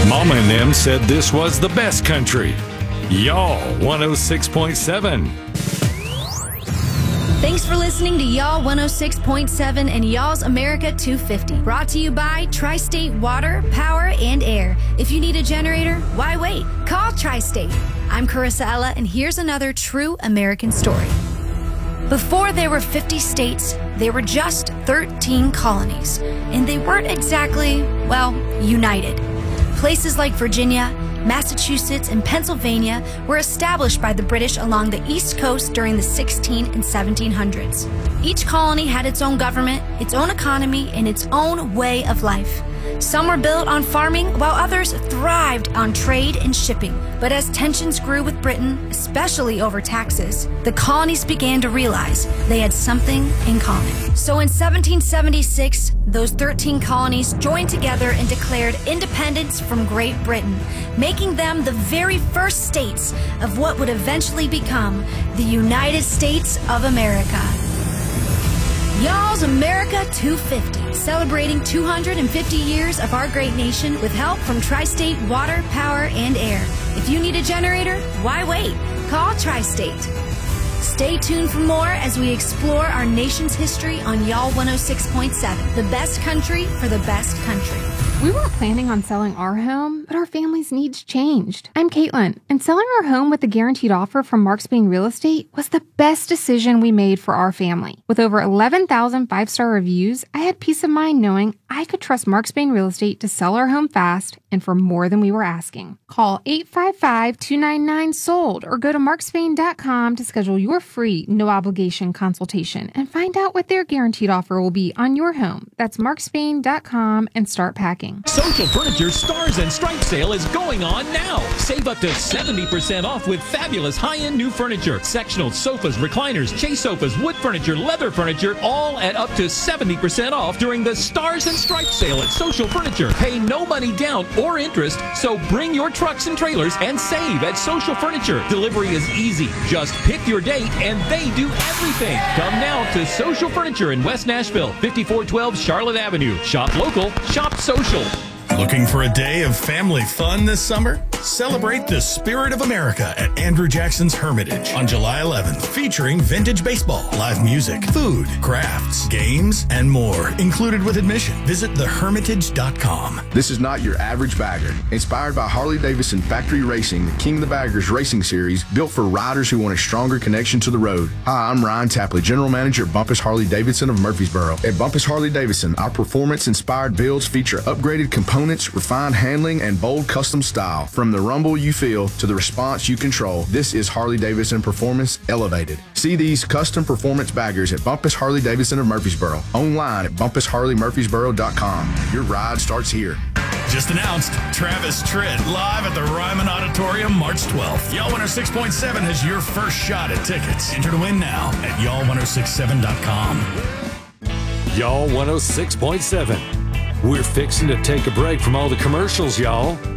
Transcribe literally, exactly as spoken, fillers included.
Mama and them said this was the best country. Y'all one oh six point seven. Thanks for listening to Y'all one oh six point seven and Y'all's America two fifty. Brought to you by Tri-State Water, Power, and Air. If you need a generator, why wait? Call Tri-State. I'm Carissa Ella, and here's another true American story. Before there were fifty states, there were just thirteen colonies. And they weren't exactly, well, united. Places like Virginia, Massachusetts, and Pennsylvania were established by the British along the East Coast during the sixteen and seventeen hundreds. Each colony had its own government, its own economy, and its own way of life. Some were built on farming, while others thrived on trade and shipping. But as tensions grew with Britain, especially over taxes, the colonies began to realize they had something in common. So in seventeen seventy-six, those thirteen colonies joined together and declared independence from Great Britain, making them the very first states of what would eventually become the United States of America. Y'all's America two fifty, celebrating two hundred fifty years of our great nation with help from Tri-State Water, Power, and Air. If you need a generator, why wait? Call Tri-State. Stay tuned for more as we explore our nation's history on Y'all one oh six point seven, the best country for the best country. We weren't planning on selling our home, but our family's needs changed. I'm Caitlin, and selling our home with a guaranteed offer from Mark Spain Real Estate was the best decision we made for our family. With over eleven thousand five-star reviews, I had peace of mind knowing I could trust Mark Spain Real Estate to sell our home fast and for more than we were asking. Call eight five five, two nine nine, SOLD or go to mark spain dot com to schedule your free, no-obligation consultation and find out what their guaranteed offer will be on your home. That's mark spain dot com and start packing. Social Furniture's Stars and Stripes sale is going on now. Save up to seventy percent off with fabulous high-end new furniture. Sectional sofas, recliners, chase sofas, wood furniture, leather furniture, all at up to seventy percent off during the Stars and Stripes sale at Social Furniture. Pay no money down or interest, so bring your trucks and trailers and save at Social Furniture. Delivery is easy. Just pick your date and they do everything. Come now to Social Furniture in West Nashville, fifty-four twelve Charlotte Avenue. Shop local, shop social. Looking for a day of family fun this summer? Celebrate the spirit of America at Andrew Jackson's Hermitage on July eleventh, featuring vintage baseball, live music, food, crafts, games, and more, included with admission. Visit the hermitage dot com. This is not your average bagger. Inspired by Harley-Davidson Factory Racing, the King of the Baggers racing series, built for riders who want a stronger connection to the road. Hi, I'm Ryan Tapley, General Manager at Bumpus Harley-Davidson of Murfreesboro. At Bumpus Harley-Davidson, our performance-inspired builds feature upgraded components, refined handling, and bold custom style. From the rumble you feel to the response you control, this is Harley-Davidson Performance Elevated. See these custom performance baggers at Bumpus Harley-Davidson of Murfreesboro. Online at bumpus harley murfreesboro dot com. Your ride starts here. Just announced, Travis Tritt live at the Ryman Auditorium March twelfth. Y'all one oh six point seven has your first shot at tickets. Enter to win now at y'all one oh six seven dot com. Y'all one oh six point seven. We're fixing to take a break from all the commercials, y'all.